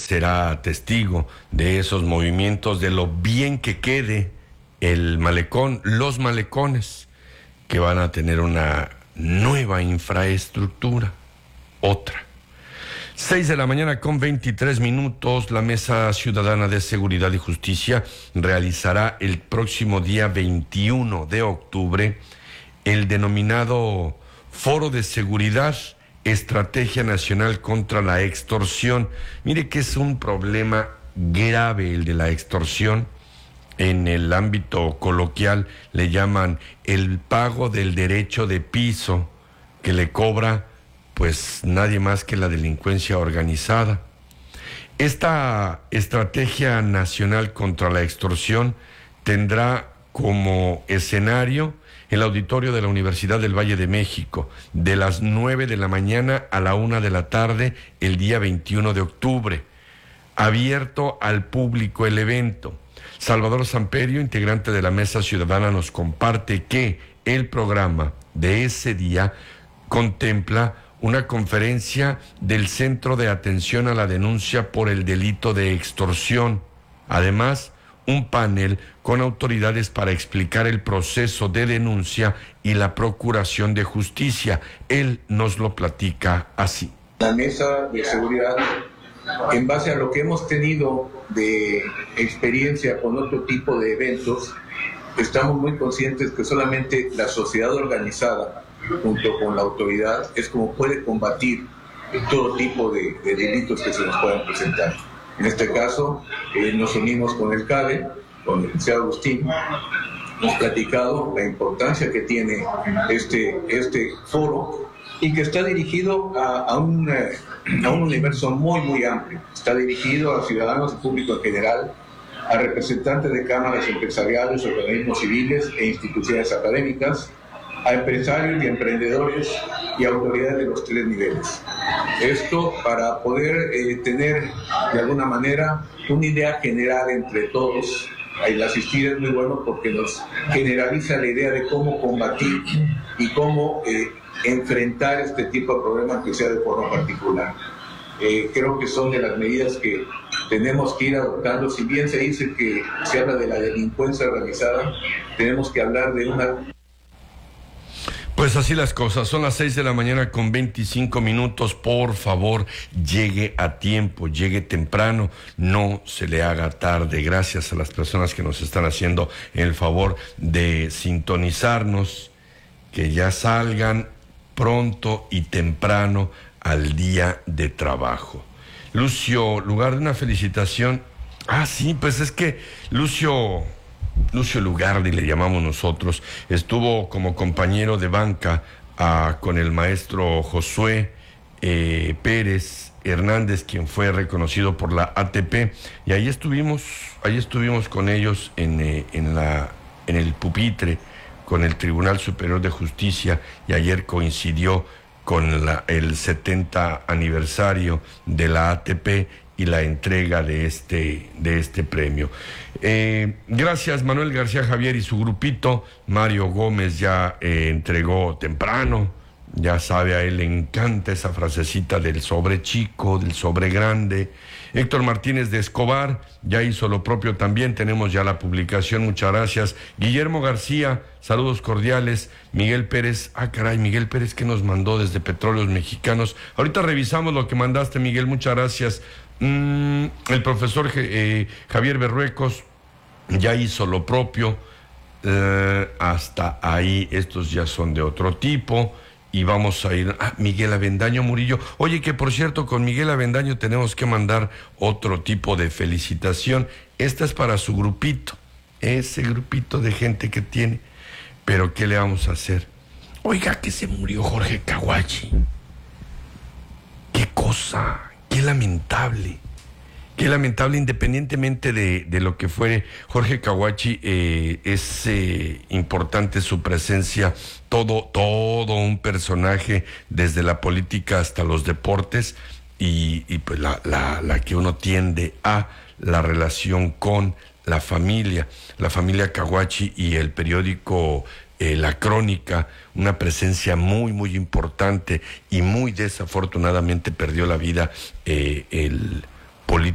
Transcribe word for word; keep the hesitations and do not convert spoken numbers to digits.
será testigo de esos movimientos, de lo bien que quede el malecón, los malecones, que van a tener una nueva infraestructura, otra. Seis de la mañana con veintitrés minutos, la Mesa Ciudadana de Seguridad y Justicia realizará el próximo día veintiuno de octubre el denominado Foro de Seguridad, Estrategia Nacional contra la Extorsión. Mire que es un problema grave el de la extorsión. En el ámbito coloquial le llaman el pago del derecho de piso que le cobra pues nadie más que la delincuencia organizada. Esta Estrategia Nacional contra la Extorsión tendrá como escenario el auditorio de la Universidad del Valle de México, de las nueve de la mañana a la una de la tarde, el día veintiuno de octubre. Abierto al público el evento. Salvador Samperio, integrante de la Mesa Ciudadana, nos comparte que el programa de ese día contempla una conferencia del Centro de Atención a la Denuncia por el Delito de Extorsión. Además, un panel con autoridades para explicar el proceso de denuncia y la procuración de justicia. Él nos lo platica así. La Mesa de Seguridad, en base a lo que hemos tenido de experiencia con otro tipo de eventos, estamos muy conscientes que solamente la sociedad organizada, junto con la autoridad, es como puede combatir todo tipo de, de delitos que se nos puedan presentar. En este caso, eh, nos unimos con el CADE, con el licenciado Agustín, hemos platicado la importancia que tiene este, este foro y que está dirigido a, a, un, a un universo muy, muy amplio. Está dirigido a ciudadanos y público en general, a representantes de cámaras empresariales, organismos civiles e instituciones académicas, a empresarios y emprendedores y autoridades de los tres niveles. Esto para poder eh, tener de alguna manera una idea general entre todos. El asistir es muy bueno porque nos generaliza la idea de cómo combatir y cómo eh, enfrentar este tipo de problemas que sea de forma particular. Eh, creo que son de las medidas que tenemos que ir adoptando. Si bien se dice que se habla de la delincuencia organizada, tenemos que hablar de una... Pues así las cosas, son las seis de la mañana con veinticinco minutos, por favor, llegue a tiempo, llegue temprano, no se le haga tarde. Gracias a las personas que nos están haciendo el favor de sintonizarnos, que ya salgan pronto y temprano al día de trabajo. Lucio, lugar de una felicitación, ah sí, pues es que Lucio... Lucio Lugardi le llamamos nosotros, estuvo como compañero de banca uh, con el maestro Josué eh, Pérez Hernández, quien fue reconocido por la A T P, y ahí estuvimos, ahí estuvimos con ellos en, eh, en, la, en el pupitre, con el Tribunal Superior de Justicia, y ayer coincidió con la, el setenta aniversario de la A T P y la entrega de este, de este premio. Eh, gracias Manuel García Javier y su grupito. Mario Gómez ya eh, entregó temprano, ya sabe, a él le encanta esa frasecita del sobre chico, del sobre grande. Héctor Martínez de Escobar ya hizo lo propio también, tenemos ya la publicación, muchas gracias. Guillermo García, saludos cordiales. Miguel Pérez, ah caray, Miguel Pérez que nos mandó desde Petróleos Mexicanos. Ahorita revisamos lo que mandaste, Miguel, muchas gracias. Mm, el profesor eh, Javier Berruecos ya hizo lo propio. Eh, hasta ahí, estos ya son de otro tipo. Y vamos a ir a ah, Miguel Avendaño Murillo. Oye, que por cierto, con Miguel Avendaño tenemos que mandar otro tipo de felicitación. Esta es para su grupito, ese grupito de gente que tiene. Pero ¿qué le vamos a hacer? Oiga, que se murió Jorge Caguachi. Qué cosa, qué lamentable. Qué lamentable, independientemente de, de lo que fue Jorge Caguachi, eh, es eh, importante su presencia, todo, todo un personaje, desde la política hasta los deportes, y, y pues la, la, la que uno tiende a la relación con la familia, la familia Caguachi y el periódico eh, La Crónica, una presencia muy, muy importante, y muy desafortunadamente perdió la vida eh, el político